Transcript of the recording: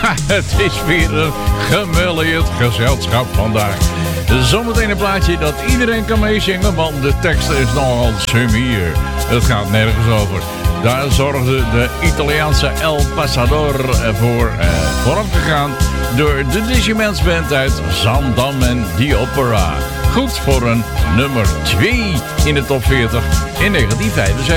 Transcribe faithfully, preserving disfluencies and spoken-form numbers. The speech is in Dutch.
Het is weer een gemêleerd gezelschap vandaag. Zometeen een plaatje dat iedereen kan meezingen, want de tekst is nogal sumier. Het gaat nergens over. Daar zorgde de Italiaanse El Passador voor eh, vooraf gegaan door de Digimans Band uit Zandam en The Opera. Goed voor een nummer twee in de top veertig in negentien vijfenzeventig.